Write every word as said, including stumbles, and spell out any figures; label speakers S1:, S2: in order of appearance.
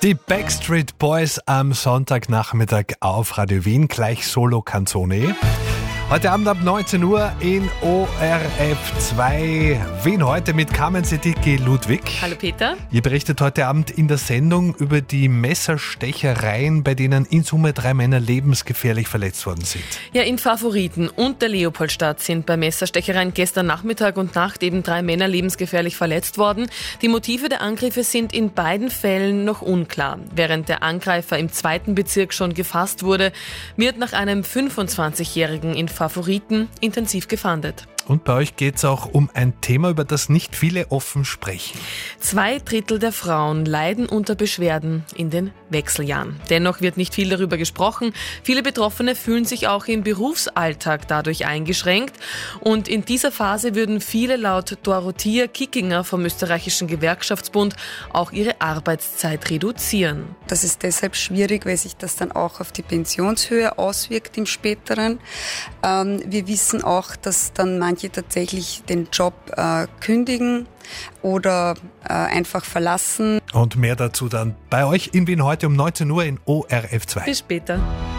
S1: Die Backstreet Boys am Sonntagnachmittag auf Radio Wien, gleich Solo Canzone. Heute Abend ab neunzehn Uhr in O R F zwei. Wien heute mit Carmen Sedicki Ludwig.
S2: Hallo Peter.
S1: Ihr berichtet heute Abend in der Sendung über die Messerstechereien, bei denen in Summe drei Männer lebensgefährlich verletzt worden sind.
S2: Ja, in Favoriten und der Leopoldstadt sind bei Messerstechereien gestern Nachmittag und Nacht eben drei Männer lebensgefährlich verletzt worden. Die Motive der Angriffe sind in beiden Fällen noch unklar. Während der Angreifer im zweiten Bezirk schon gefasst wurde, wird nach einem fünfundzwanzigjährigen in Favoriten intensiv gefahndet.
S1: Und bei euch geht es auch um ein Thema, über das nicht viele offen sprechen.
S2: Zwei Drittel der Frauen leiden unter Beschwerden in den Wechseljahren. Dennoch wird nicht viel darüber gesprochen. Viele Betroffene fühlen sich auch im Berufsalltag dadurch eingeschränkt. Und in dieser Phase würden viele laut Dorothea Kickinger vom österreichischen Gewerkschaftsbund auch ihre Arbeitszeit reduzieren.
S3: Das ist deshalb schwierig, weil sich das dann auch auf die Pensionshöhe auswirkt im Späteren. Ähm, wir wissen auch, dass dann manche tatsächlich den Job äh, kündigen oder äh, einfach verlassen.
S1: Und mehr dazu dann bei euch in Wien heute um neunzehn Uhr in O R F zwei.
S2: Bis später.